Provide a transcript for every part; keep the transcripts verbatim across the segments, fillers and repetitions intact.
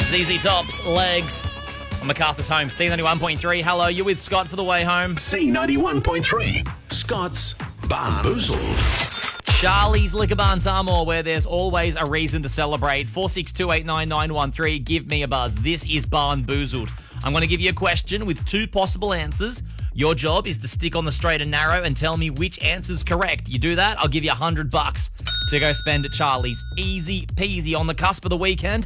Z Z Top's Legs on MacArthur's Home. C ninety-one point three. Hello, you're with Scott for the way home. C ninety-one point three. Scott's Barnboozled. Charlie's Liquor Barn Tamor, where there's always a reason to celebrate. four six two eight nine nine one three. Give me a buzz. This is Barnboozled. I'm going to give you a question with two possible answers. Your job is to stick on the straight and narrow and tell me which answer's correct. You do that, I'll give you a hundred bucks to go spend at Charlie's. Easy peasy on the cusp of the weekend.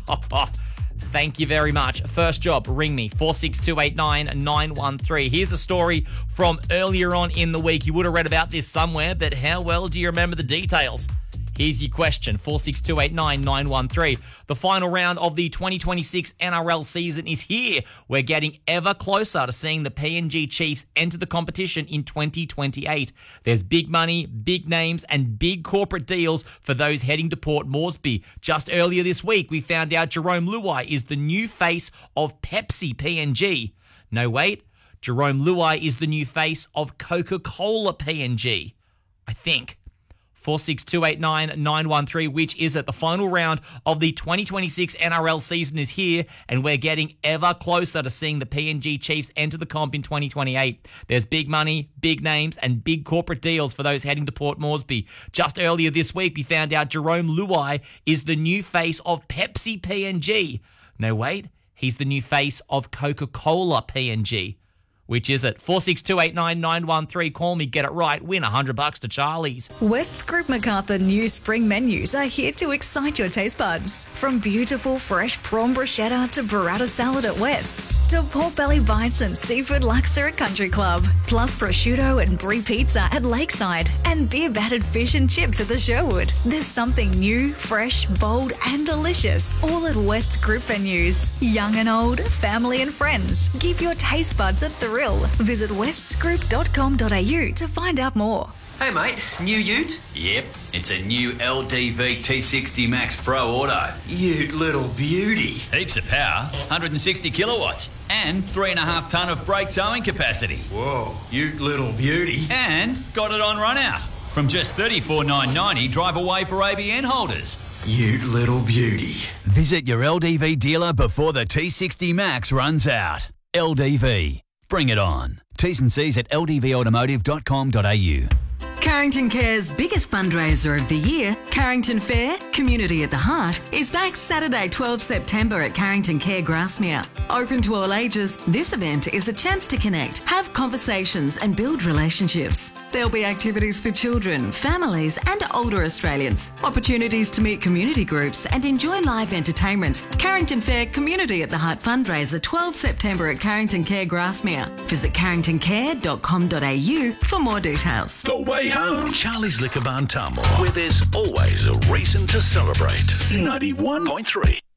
Thank you very much. First job, ring me, four six two eight nine nine one three. Here's a story from earlier on in the week. You would have read about this somewhere, but how well do you remember the details? Here's your question, four six two eight nine nine one three. The final round of the twenty twenty-six N R L season is here. We're getting ever closer to seeing the P N G Chiefs enter the competition in twenty twenty-eight. There's big money, big names, and big corporate deals for those heading to Port Moresby. Just earlier this week, we found out Jerome Luai is the new face of Pepsi P N G. No, wait. Jerome Luai is the new face of Coca-Cola P N G. I think. four six two eight nine nine one three. Which is it? The final round of the twenty twenty-six N R L season is here, and we're getting ever closer to seeing the P N G Chiefs enter the comp in twenty twenty-eight. There's big money, big names, and big corporate deals for those heading to Port Moresby. Just earlier this week, we found out Jerome Luai is the new face of Pepsi P N G. No, wait. He's the new face of Coca-Cola P N G. Which is it? four six two eight nine nine one three. Call me, get it right, win a hundred bucks to Charlie's. West's Group MacArthur new spring menus are here to excite your taste buds. From beautiful fresh prawn bruschetta to burrata salad at West's, to pork belly bites and seafood laksa at Country Club, plus prosciutto and brie pizza at Lakeside, and beer battered fish and chips at the Sherwood. There's something new, fresh, bold and delicious, all at West's Group venues. Young and old, family and friends, give your taste buds a thrill. Visit wests group dot com dot a u to find out more. Hey mate, new ute? Yep, it's a new L D V T sixty Max Pro Auto. Ute little beauty. Heaps of power, one hundred sixty kilowatts, and three and a half tonne of brake towing capacity. Whoa, ute little beauty. And got it on run out. From just thirty-four thousand nine hundred ninety, drive away for A B N holders. Ute little beauty. Visit your L D V dealer before the T sixty Max runs out. L D V. Bring it on. T's and C's at l d v automotive dot com dot a u. Carrington Care's biggest fundraiser of the year, Carrington Fair, Community at the Heart, is back Saturday twelfth September at Carrington Care Grasmere. Open to all ages, this event is a chance to connect, have conversations and build relationships. There'll be activities for children, families and older Australians, opportunities to meet community groups and enjoy live entertainment. Carrington Fair, Community at the Heart fundraiser twelfth September at Carrington Care Grasmere. Visit carrington care dot com dot a u for more details. The way home. Charlie's Liquor Barn Tamor, where there's always a reason to celebrate. C ninety-one point three.